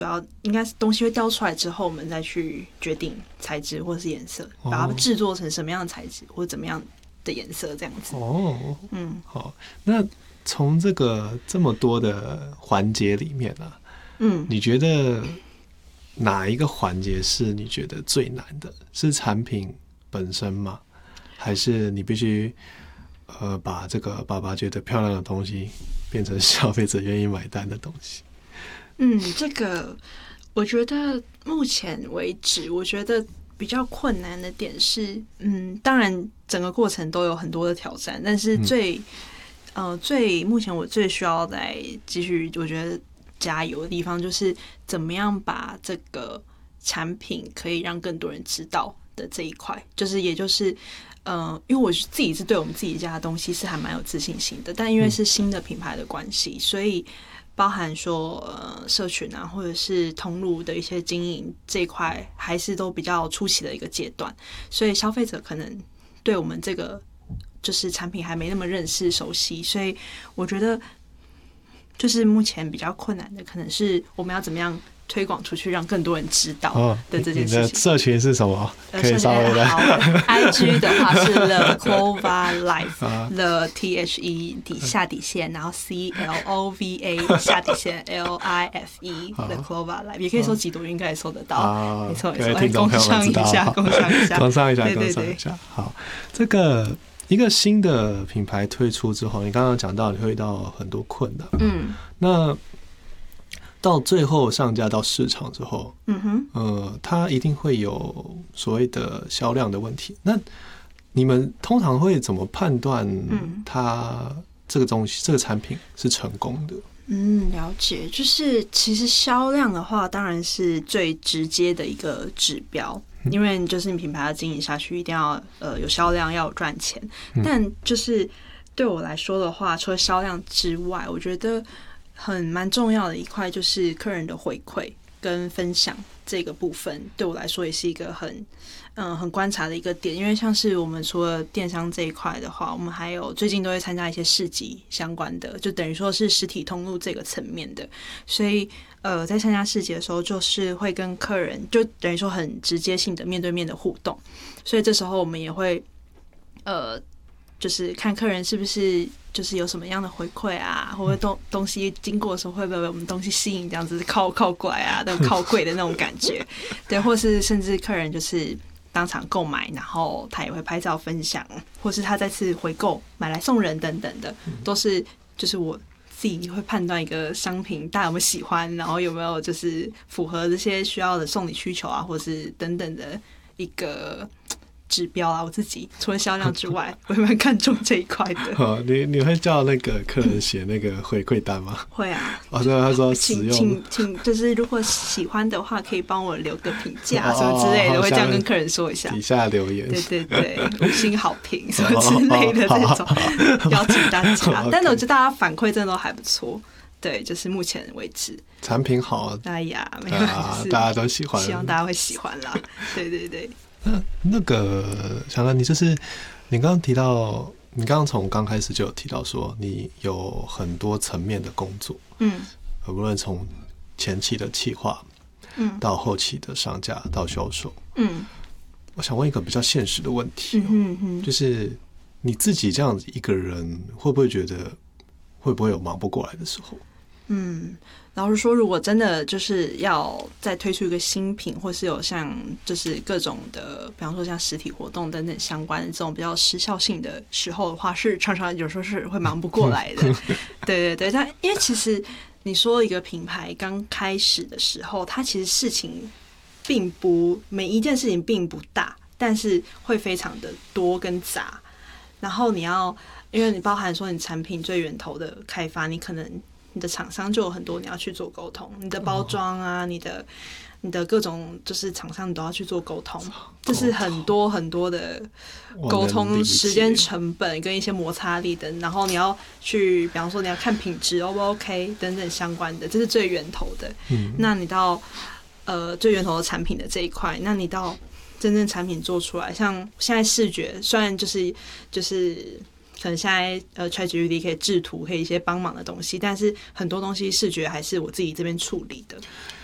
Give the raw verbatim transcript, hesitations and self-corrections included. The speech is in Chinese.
主要应该是东西会雕出来之后，我们再去决定材质或是颜色，把它制作成什么样的材质或者怎么样的颜色这样子。 哦，嗯，好，那从这个这么多的环节里面啊，嗯，你觉得哪一个环节是你觉得最难的？是产品本身吗？还是你必须呃把这个爸爸觉得漂亮的东西变成消费者愿意买单的东西？ 嗯，这个我觉得目前为止，我觉得比较困难的点是，嗯，当然整个过程都有很多的挑战，但是最、嗯、呃最目前我最需要再继续，我觉得加油的地方就是怎么样把这个产品可以让更多人知道的这一块，就是也就是呃，因为我自己是对我们自己家的东西是还蛮有自信心的，但因为是新的品牌的关系，所以包含说呃社群啊，或者是通路的一些经营这一块，还是都比较初期的一个阶段，所以消费者可能对我们这个就是产品还没那么认识熟悉，所以我觉得就是目前比较困难的，可能是我们要怎么样推广出去，让更多人知道的这件事情。 哦、你的社群是什么？可以稍微的。 好 ，I G 的话是 The Clova Life，The T H E 底下底线，然后 C L O V A 下底线 L I F E，The Clova Life， 也可以搜几朵云，应该也搜得到。没错没错，工商一下，工商一下， 工商一下，工商一下。好，这个一个新的品牌推出之后，你刚刚讲到你会遇到很多困难，嗯，那到最后上架到市场之后，嗯哼，呃，它一定会有所谓的销量的问题。那你们通常会怎么判断它这个东西、这个产品是成功的？ 嗯，了解。就是其实销量的话，当然是最直接的一个指标，因为就是你品牌要经营下去，一定要呃有销量，要有赚钱。但就是对我来说的话，除了销量之外，我觉得很蛮重要的一块就是客人的回馈跟分享这个部分，对我来说也是一个很嗯、呃、很观察的一个点。因为像是我们除了电商这一块的话，我们还有最近都会参加一些市集相关的，就等于说是实体通路这个层面的。所以呃，在参加市集的时候，就是会跟客人就等于说很直接性的面对面的互动。所以这时候我们也会呃。就是看客人是不是就是有什么样的回馈啊，或者东东西经过的时候会不会被我们东西吸引，这样子靠靠过来啊，都靠柜的那种感觉，对，或是甚至客人就是当场购买，然后他也会拍照分享，或是他再次回购买来送人等等的，都是就是我自己会判断一个商品大家有没有喜欢，然后有没有就是符合这些需要的送礼需求啊，或是等等的一个指标啊。我自己除了销量之外，我也蛮看重这一块的。 哦，你你会叫那个客人写那个回馈单吗？ 会啊。 哦，所以他说使用， 请请就是如果喜欢的话，可以帮我留个评价什么之类的，我会这样跟客人说一下。 底下留言， 对对对，五星好评什么之类的这种，邀请大家。但是我觉得大家反馈真的都还不错。对，就是目前为止， 产品好， 哎呀，没有、啊， 大家都喜欢， 希望大家会喜欢啦。对对对。 那那个小兰，你就是你刚刚提到，你刚刚从刚开始就有提到说，你有很多层面的工作，嗯，无论从前期的企划，嗯，到后期的上架到销售，嗯，我想问一个比较现实的问题、喔，嗯嗯，就是你自己这样子一个人，会不会觉得会不会有忙不过来的时候？ 嗯，老实说，如果真的就是要再推出一个新品，或是有像就是各种的，比方说像实体活动等等相关的这种比较时效性的时候的话，是常常有时候是会忙不过来的。对对对，但因为其实你说一个品牌刚开始的时候，它其实事情并不每一件事情并不大，但是会非常的多跟杂。然后你要，因为你包含说你产品最源头的开发，你可能你的厂商就有很多你要去做沟通，你的包装啊，你的你的各种就是厂商你都要去做沟通，这是很多很多的沟通时间成本跟一些摩擦力等，然后你要去比方说你要看品质 O 不 OK 等等相关的，这是最源头的。嗯，那你到呃最源头的产品的这一块，那你到真正产品做出来，像现在视觉虽然就是就是可能现在呃 ChatGPT 可以制图，可以一些帮忙的东西，但是很多东西视觉还是我自己这边处理的。